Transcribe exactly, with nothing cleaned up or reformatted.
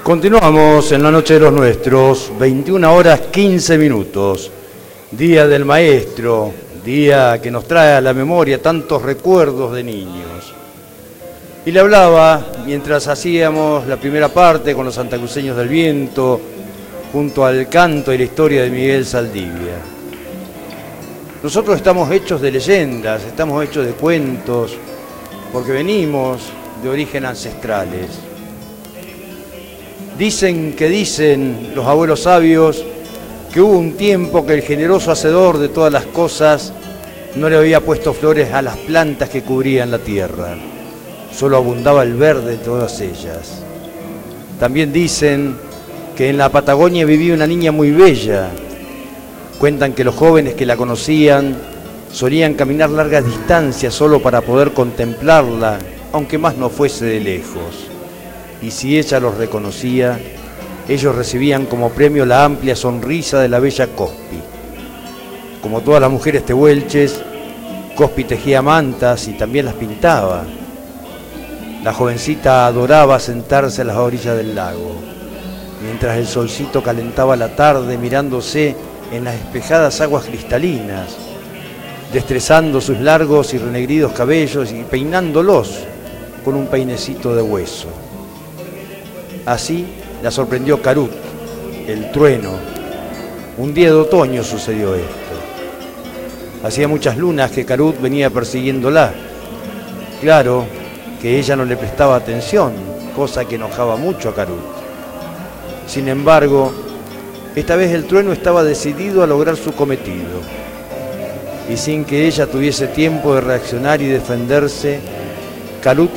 Continuamos en la noche de los nuestros, veintiuna horas quince minutos, Día del Maestro, día que nos trae a la memoria tantos recuerdos de niños. Y le hablaba, mientras hacíamos la primera parte con los santacruceños del viento, junto al canto y la historia de Miguel Saldivia. Nosotros estamos hechos de leyendas, estamos hechos de cuentos, porque venimos de origen ancestrales. Dicen que dicen los abuelos sabios que hubo un tiempo que el generoso hacedor de todas las cosas no le había puesto flores a las plantas que cubrían la tierra, solo abundaba el verde de todas ellas. También dicen que en la Patagonia vivía una niña muy bella. Cuentan que los jóvenes que la conocían solían caminar largas distancias solo para poder contemplarla, aunque más no fuese de lejos. Y si ella los reconocía, ellos recibían como premio la amplia sonrisa de la bella Cospi. Como todas las mujeres tehuelches, Cospi tejía mantas y también las pintaba. La jovencita adoraba sentarse a las orillas del lago, mientras el solcito calentaba la tarde mirándose en las espejadas aguas cristalinas, destrezando sus largos y renegridos cabellos y peinándolos con un peinecito de hueso. Así la sorprendió Carut, el trueno. Un día de otoño sucedió esto. Hacía muchas lunas que Carut venía persiguiéndola. Claro que ella no le prestaba atención, cosa que enojaba mucho a Carut. Sin embargo, esta vez el trueno estaba decidido a lograr su cometido. Y sin que ella tuviese tiempo de reaccionar y defenderse, Carut